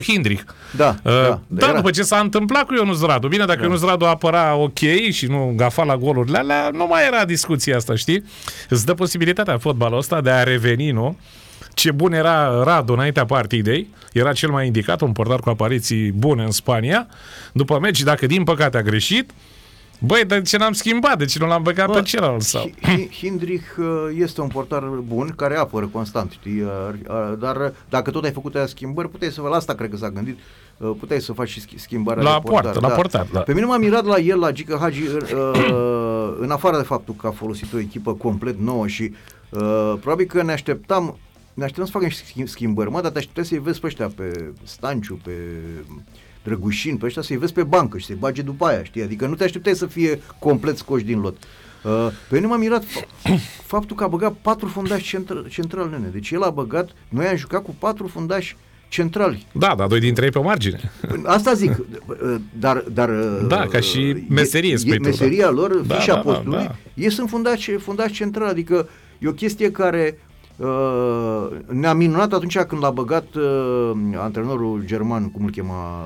Hindrich. Da, după ce s-a întâmplat cu Ionuț Radu. Bine, dacă Ionuț Radu apăra ok și nu gafa la golurile alea, nu mai era discuția asta, știi? Îți dă posibilitatea fotbalul ăsta de a reveni, nu? Ce bun era Radu înaintea partidei, era cel mai indicat, un portar cu apariții bune în Spania. După meci, dacă din păcate a greșit, băi, de ce n-am schimbat? De ce nu l-am băgat pe celălalt? Sau? Hindrich este un portar bun care apără constant, știi? Dar dacă tot ai făcut aia schimbări, puteai să, la asta cred că s-a gândit, puteai să faci și schimbarea la de portar. La portar, da. Pe mine m-a mirat la el, la Gică Hagi, în afară de faptul că a folosit o echipă complet nouă și probabil că ne așteptam să facă niște schimbări, dar te așteptai să-i vezi pe ăștia, pe Stanciu, pe Drăgușin, pe ăștia, să-i vezi pe bancă și să-i bage după aia, știi? Adică nu te așteptai să fie complet scoși din lot. Pe mine m-a mirat faptul că a băgat 4 fundași centrali, nene. Deci el a băgat, noi am jucat cu 4 fundași centrali. Da, 2 dintre ei pe margine. Asta zic, dar da, ca și meserie, meseria lor, fișa postului, ei sunt fundași centrali, adică e o chestie care ne-a minunat atunci când l-a băgat antrenorul german, cum îl chema,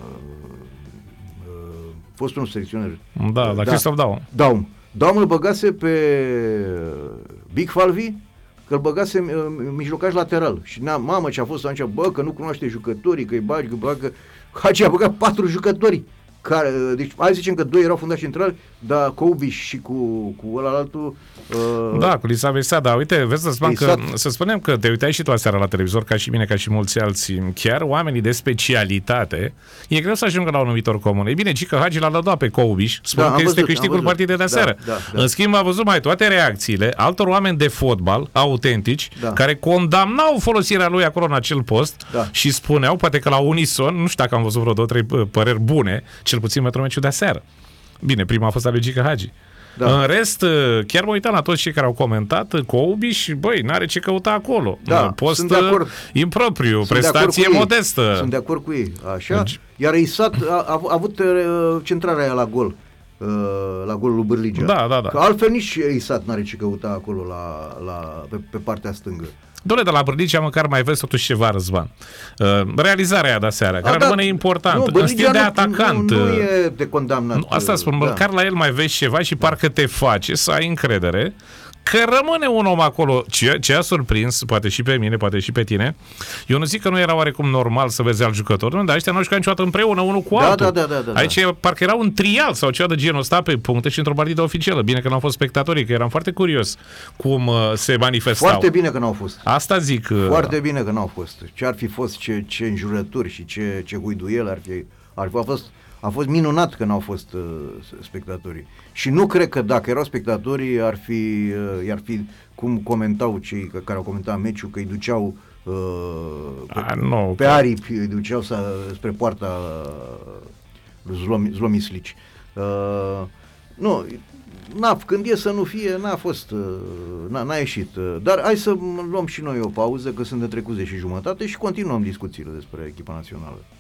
fostul nostru selecționer. Da, Christoph Daum. Daum îl băgase pe Big Falvi, că îl băgase mijlocaș lateral. Și mamă ce a fost atunci, că nu cunoaște jucătorii, că-i bagi, că bagă. Hagi a băgat 4 jucători. Deci hai zicem că 2 erau fundași centrali, dar Coubiș și cu ălaltul cu Lisa Vesea, dar uite, vezi să spunem că te uitai și tu aseară la televizor, ca și mine, ca și mulți alții, chiar oamenii de specialitate, e greu să ajungă la un numitor comun. E bine, Gică Hagi l-a lăudat pe Coubiș, spune că este câștigul partidei de aseară. În schimb, a văzut mai toate reacțiile altor oameni de fotbal autentici, care condamnau folosirea lui acolo în acel post și spuneau, poate că la unison, nu știu dacă am văzut vreo 2-3 păreri bune, cel puțin pentru meciul de aseară. Bine, prima a fost a lui Gică Hagi. În rest, chiar mă uitam la toți cei care au comentat, Coubiș, băi, n-are ce căuta acolo. Post impropriu, prestație modestă. Sunt de acord cu ei, așa. Iar Isat a avut centrarea aia la gol. La golul lui Bârligea. Da. Că altfel nici Isat n-are ce căuta acolo pe partea stângă. Dole, de la Bârligea măcar mai vezi totuși ceva, Răzvan. Realizarea aia de aseară, care rămâne importantă. În stil de atacant. Nu e de condamnat. Asta spun, măcar la el mai vezi ceva și parcă te face să ai încredere că rămâne un om acolo. Ce a surprins, poate și pe mine, poate și pe tine, eu nu zic că nu era oarecum normal să vezi alt jucător, dar ăștia n-au jucat niciodată împreună unul cu altul. Da. Aici parcă era un trial sau ceva de genul ăsta pe puncte și într-o partidă oficială. Bine că n-au fost spectatorii, că eram foarte curios cum se manifestau. Foarte bine că n-au fost. Asta zic. Foarte bine că n-au fost. Ce ar fi fost, ce înjurături și ce huiduiel ar fi fost. A fost minunat că n-au fost spectatorii. Și nu cred că dacă erau spectatorii ar fi cum comentau cei care au comentat meciul, că îi duceau pe aripi, îi duceau spre poarta Zlomislici. Nu, când e să nu fie, n-a ieșit. Dar hai să luăm și noi o pauză, că sunt de trecut 10 și jumătate și continuăm discuțiile despre echipa națională.